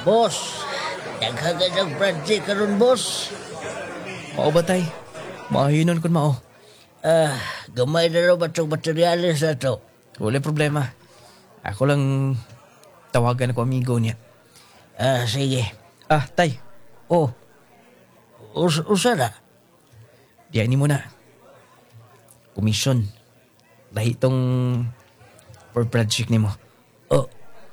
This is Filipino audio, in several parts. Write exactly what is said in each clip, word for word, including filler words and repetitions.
Boss, naghagan ng project karon boss. Mao ba tay? Maahinon kun mao. Ah, gamay na raw ba itong materialis na to? Wala problema. Ako lang tawagan ako amigo niya. Ah, sige. Ah, tay. Oh, Us usa na? diyan ni mo na. Komisyon. Lahi itong for project ni mo. Oh.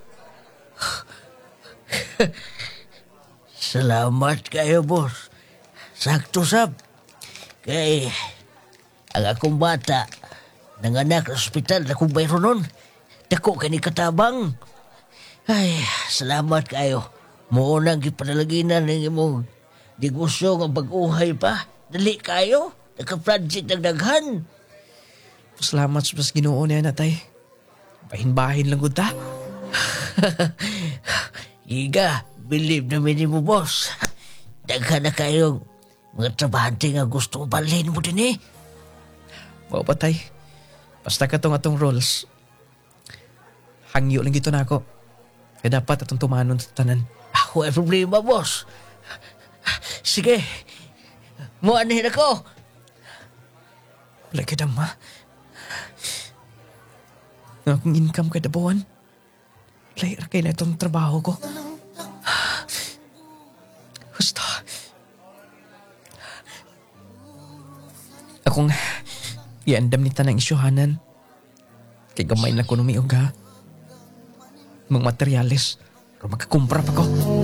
Salamat kayo, boss. Sakto sab. Kay ang akong bata nanganak sa ospital na kung bayro nun. Dako kani katabang. Ay, salamat kayo. Muunang gipanalaginan ng imong negosyo nga pag-uhay pa. Dali kayo. Nagka-project ng daghan. Salamat sa mas ginoo niya na tay. Bahin-bahin lang gud ta. Iga, believe na mo, boss. Daghan na kayong mga trabahante nga gusto balhin mo din eh. Mao pa tay. Basta katong atong roles. Hangyo lang gito na ako. Kaya dapat atong tumanon sa tanan. Ah, wala problema, boss. Sige. Muanin ako. Wala ka dama. Nga akong income kada buwan. Laira kayo na itong trabaho ko. Gusto. Akong iandam ni tanang isyuhanan. Kay gamay na ko numiog ha. Mga materialis. Pero magkakumpra pa ko.